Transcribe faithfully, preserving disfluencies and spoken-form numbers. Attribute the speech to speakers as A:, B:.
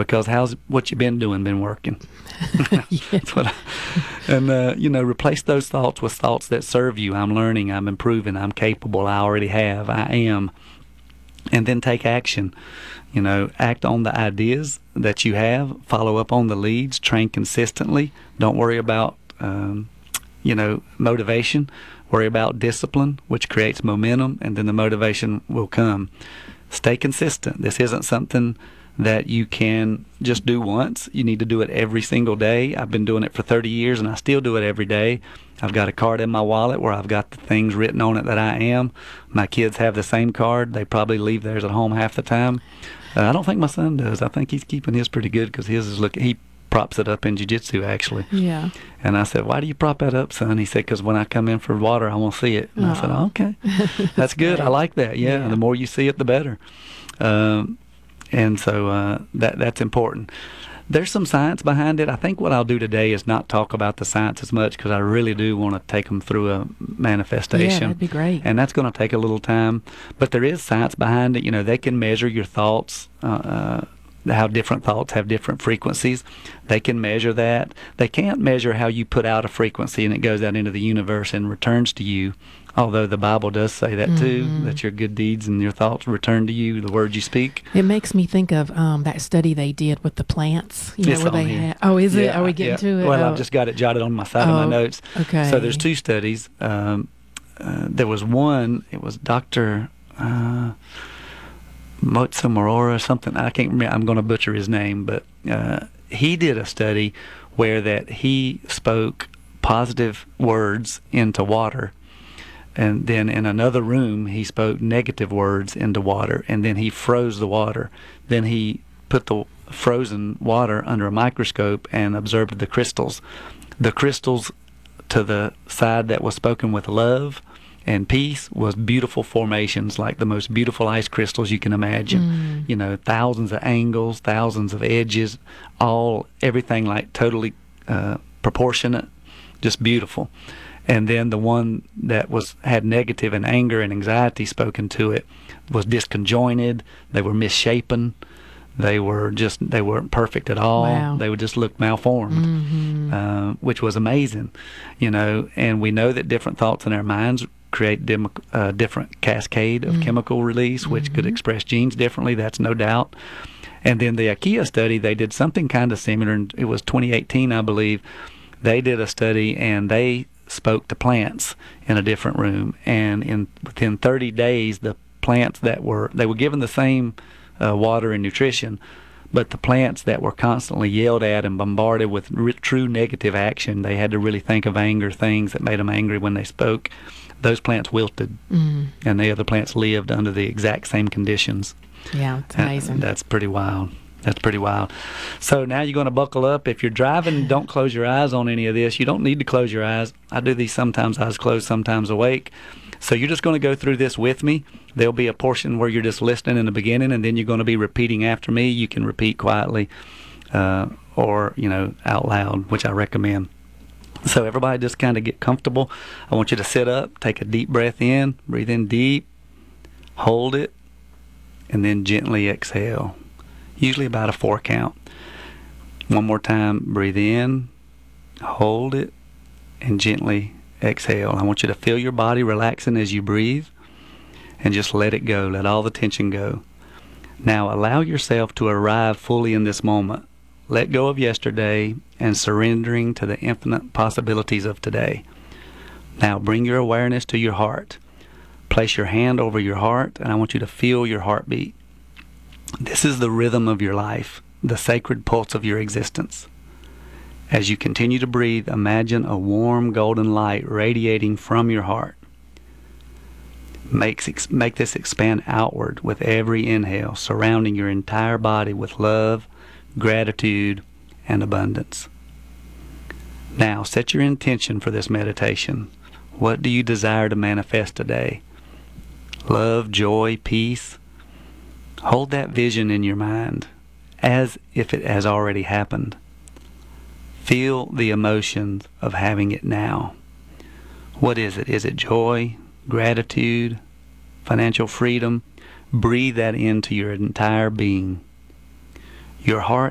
A: because how's what you been doing been working? That's what I, and, uh, you know, replace those thoughts with thoughts that serve you. I'm learning, I'm improving, I'm capable, I already have, I am. And then take action. You know, act on the ideas that you have, follow up on the leads, train consistently. Don't worry about, um, you know, motivation. Worry about discipline, which creates momentum, and then the motivation will come. Stay consistent. This isn't something that you can just do once. You need to do it every single day. I've been doing it for thirty years, and I still do it every day. I've got a card in my wallet where I've got the things written on it that I am. My kids have the same card. They probably leave theirs at home half the time. Uh, I don't think my son does. I think he's keeping his pretty good because his is looking. He props it up in jiu-jitsu, actually.
B: Yeah.
A: And I said, why do you prop that up, son? He said, because when I come in for water, I want to see it. And
B: Aww.
A: I said, oh, okay. That's good. I like that. Yeah,
B: yeah.
A: The more you see it, the better. Um, and so uh, that that's important. There's some science behind it. I think what I'll do today is not talk about the science as much because I really do want to take them through a manifestation.
B: Yeah, that'd be great.
A: And that's going to take a little time. But there is science behind it. You know, they can measure your thoughts, uh, uh, how different thoughts have different frequencies. They can measure that. They can't measure how you put out a frequency and it goes out into the universe and returns to you, although the Bible does say that too,
B: mm-hmm.
A: that your good deeds and your thoughts return to you, the words you speak.
B: It makes me think of um, that study they did with the plants. You know,
A: It's
B: where
A: on
B: they
A: here.
B: had, oh, is it?
A: Yeah,
B: Are we getting
A: yeah.
B: to it?
A: Well,
B: oh.
A: I've just got it jotted on my side
B: oh,
A: of my notes.
B: Okay.
A: So there's two studies. Um, uh, there was one, it was Doctor Uh, Motsumura or something. I can't remember. I'm going to butcher his name, but uh, he did a study where that he spoke positive words into water, and then in another room he spoke negative words into water, and then he froze the water. Then he put the frozen water under a microscope and observed the crystals. The crystals to the side that was spoken with love and peace was beautiful formations, like the most beautiful ice crystals you can imagine.
B: Mm.
A: You know, thousands of angles, thousands of edges, all everything like totally uh, proportionate, just beautiful. And then the one that was had negative and anger and anxiety spoken to it was disconjointed. They were misshapen. They were just they weren't perfect at all.
B: Wow.
A: They would just look malformed,
B: mm-hmm.
A: uh, which was amazing. You know, and we know that different thoughts in our minds create dim, uh, different cascade of
B: mm-hmm.
A: chemical release, which mm-hmm. could express genes differently. That's no doubt. And then the IKEA study, they did something kind of similar. And it was twenty eighteen, I believe. They did a study and they spoke to plants in a different room. And in within thirty days, the plants that were they were given the same uh, water and nutrition, but the plants that were constantly yelled at and bombarded with re- true negative action, they had to really think of anger, things that made them angry when they spoke. Those plants wilted,
B: mm.
A: and the other plants lived under the exact same conditions.
B: Yeah, it's
A: And
B: amazing.
A: that's pretty wild. That's pretty wild. So now you're going to buckle up. If you're driving, don't close your eyes on any of this. You don't need to close your eyes. I do these sometimes eyes closed, sometimes awake. So you're just going to go through this with me. There'll be a portion where you're just listening in the beginning, and then you're going to be repeating after me. You can repeat quietly uh, or, you know, out loud, which I recommend. So everybody just kind of get comfortable. I want you to sit up, take a deep breath in, breathe in deep, hold it, and then gently exhale. Usually about a four count. One more time, breathe in, hold it, and gently exhale. I want you to feel your body relaxing as you breathe, and just let it go. Let all the tension go. Now allow yourself to arrive fully in this moment. Let go of yesterday and surrendering to the infinite possibilities of today. Now bring your awareness to your heart. Place your hand over your heart, and I want you to feel your heartbeat. This is the rhythm of your life, the sacred pulse of your existence. As you continue to breathe, imagine a warm golden light radiating from your heart. Make, make this expand outward with every inhale, surrounding your entire body with love, gratitude, and abundance. Now, set your intention for this meditation. What do you desire to manifest today? Love, joy, peace. Hold that vision in your mind as if it has already happened. Feel the emotions of having it now. What is it? Is it joy, gratitude, financial freedom? Breathe that into your entire being. Your heart